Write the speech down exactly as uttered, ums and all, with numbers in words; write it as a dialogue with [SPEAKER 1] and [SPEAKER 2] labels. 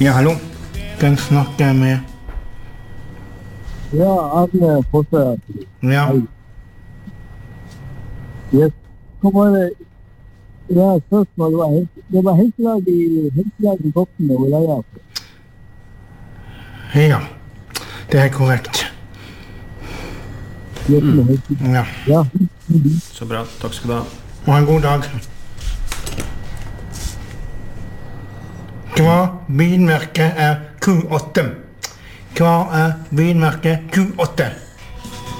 [SPEAKER 1] Ja, hallo. Hvem snakker jeg med?
[SPEAKER 2] Ja, Arne Fosse.
[SPEAKER 1] Ja.
[SPEAKER 2] Jeg kom bare... Ja, spørsmål var helt... Det var helselag i helselag i Boksen og Leia.
[SPEAKER 1] Ja, det er korrekt.
[SPEAKER 2] Mm.
[SPEAKER 1] Ja.
[SPEAKER 2] Ja.
[SPEAKER 3] Så bra, takk skal du ha.
[SPEAKER 1] Ha en god dag. Hva bilmerket er Q åtte? Hva er bilmerket Q åtte?